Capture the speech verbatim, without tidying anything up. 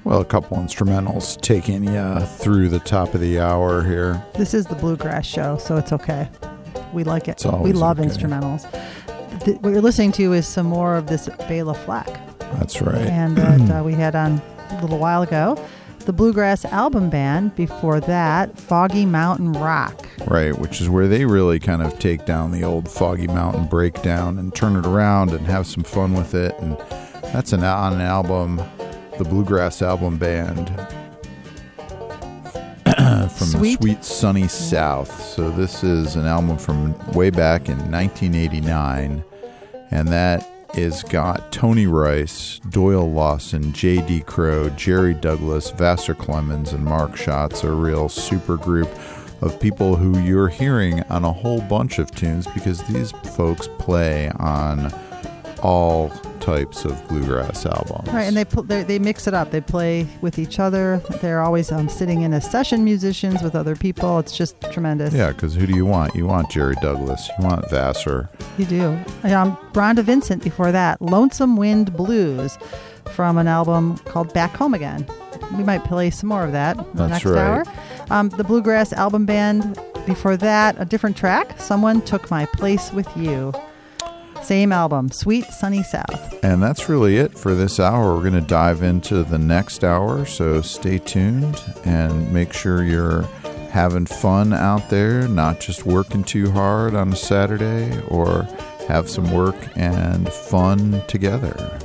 Well, a couple instrumentals taking you through the top of the hour here. This is the Bluegrass Show, so it's okay. We like it. It's always we love okay. instrumentals. The, what you're listening to is some more of this Bela Fleck. That's right. And that uh, we had on a little while ago. The Bluegrass Album Band. Before that, Foggy Mountain Rock. Right, which is where they really kind of take down the old Foggy Mountain breakdown and turn it around and have some fun with it. And that's an, on an album, the Bluegrass Album Band from Sweet. the Sweet Sunny South. So this is an album from way back in nineteen eighty-nine, and that is got Tony Rice, Doyle Lawson, J D. Crowe, Jerry Douglas, Vassar Clemens, and Mark Schatz, a real super group of people who you're hearing on a whole bunch of tunes because these folks play on all types of bluegrass albums. Right, and they pl- they they mix it up. They play with each other. They're always um, sitting in as session musicians with other people. It's just tremendous. Yeah, because who do you want? You want Jerry Douglas. You want Vassar. You do. Um, Rhonda Vincent before that. Lonesome Wind Blues from an album called Back Home Again. We might play some more of that in the That's next right. hour. Um, the Bluegrass Album Band before that. A different track. Someone Took My Place With You. Same album, Sweet Sunny South. And that's really it for this hour. We're going to dive into the next hour, so stay tuned and make sure you're having fun out there, not just working too hard on a Saturday, or have some work and fun together.